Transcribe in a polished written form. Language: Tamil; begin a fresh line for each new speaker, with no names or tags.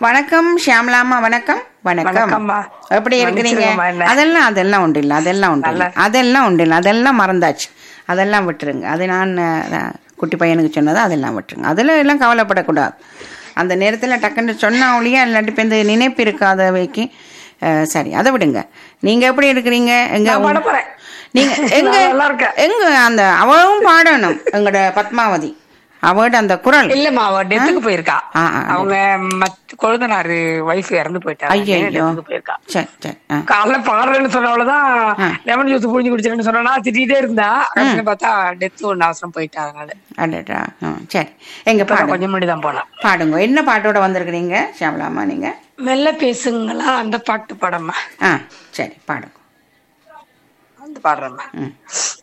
வணக்கம் ஷியாமலாமா, வணக்கம் வணக்கம்.
வணக்கம்மா.
எப்படி இருக்கிறீங்க?
மன்னிச்சிடுங்கம்மா என்ன.
அதெல்லாம் உண்டு இல்லை, அதெல்லாம் உண்டு இல்லை, அதெல்லாம் உண்டு இல்லை, அதெல்லாம் மறந்தாச்சு. அதெல்லாம் விட்டுருங்க. அது நான் குட்டி பையனுக்கு சொன்னது, அதெல்லாம் விட்டுருங்க. அதில் எல்லாம் கவலைப்படக்கூடாது. அந்த நேரத்தில் டக்குன்னு சொன்னா ஒழியா இல்லாட்டி இப்போ இந்த நினைப்பு இருக்காத வைக்கி. சரி, அதை விடுங்க. நீங்க எப்படி இருக்கிறீங்க?
நான் பாட போறேன்.
நீங்க எங்க
நான் நல்லா இருக்கேன்.
எங்க அந்த அவளும் பாடணும், எங்கட பத்மாவதி அவட அந்த குரல்.
இல்லம்மா, அவ டெத்துக்கு போயிருக்கா.
ஆ,
அவங்க கொழுந்தனாரு வைஃப் இறந்து போயிட்டாங்க.
ஐயோ,
டெத்துக்கு போயிருக்கா.
சரி சரி.
காலைல பாடுறேன்னு சொன்னவளதான் லெமன் ஜூஸ் புழிஞ்சு குடிச்சிருன்னு சொன்னா திட்டிகிட்டே இருந்தா. கடைசியில பார்த்தா டெத்து ஒண்ணு அவசரம் போயிட்டா. அதனால
அடடா. சரி, எங்க பாடுங்க,
கொஞ்சம் முன்னாடி தான் போனா.
பாடுங்க. என்ன பாட்டோட வந்திருக்கிறீங்க ஷியாமலாமா நீங்க?
மெல்ல பேசுங்களா, அந்த பாட்டு பாடம்மா.
சரி பாடுங்க.
அந்த பாடுறேம்மா.